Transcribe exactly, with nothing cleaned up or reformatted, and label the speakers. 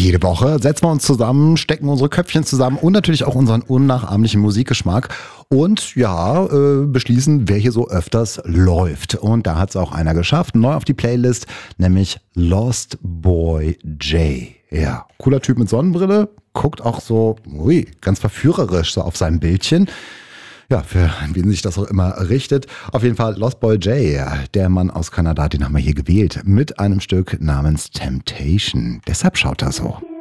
Speaker 1: Jede Woche setzen wir uns zusammen, stecken unsere Köpfchen zusammen und natürlich auch unseren unnachahmlichen Musikgeschmack und ja, äh, beschließen, wer hier so öfters läuft. Und da hat es auch einer geschafft, neu auf die Playlist, nämlich Lost Boy J. Ja, cooler Typ mit Sonnenbrille, guckt auch so, ui, ganz verführerisch so auf sein Bildchen. Ja, für wen sich das auch immer richtet. Auf jeden Fall Lost Boy J, der Mann aus Kanada, den haben wir hier gewählt, mit einem Stück namens Temptation. Deshalb schaut er so.